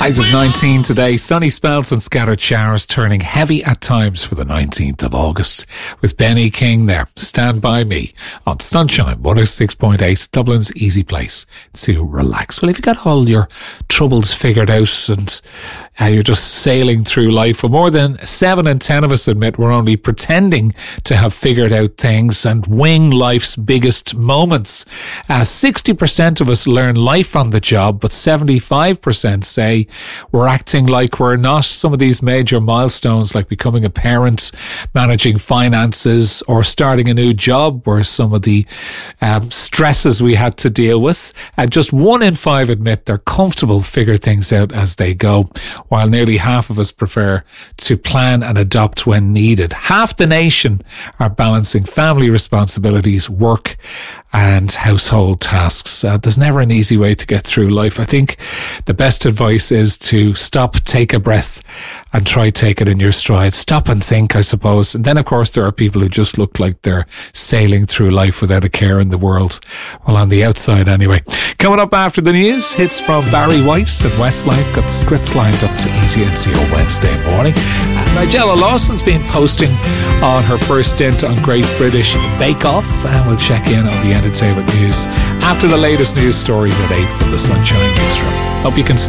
Highs of 19 today. Sunny spells and scattered showers turning heavy at times for the 19th of August. With Benny King there. Stand by me on Sunshine 106.8, Dublin's easy place to relax. Well, if you got all your troubles figured out and you're just sailing through life, well, more than 7 in 10 of us admit we're only pretending to have figured out things and wing life's biggest moments. 60% of us learn life on the job, but 75% say we're acting like we're not. Some of these major milestones, like becoming a parent, managing finances, or starting a new job, were some of the stresses we had to deal with. Just 1 in 5 admit they're comfortable figure things out as they go, while nearly half of us prefer to plan and adopt when needed. Half the nation are balancing family responsibilities, work and household tasks. There's never an easy way to get through life. I think the best advice is to stop, take a breath and try take it in your stride. Stop and think, I suppose. And then, of course, there are people who just look like they're sailing through life without a care in the world. Well, on the outside anyway. Coming up after the news, hits from Barry White and Westlife. Got the script lined up to ease you into your Wednesday morning. And Nigella Lawson's been posting on her first stint on Great British Bake Off. And we'll check in on the entertainment news after the latest news stories at 8 from the Sunshine Newsroom. Hope you can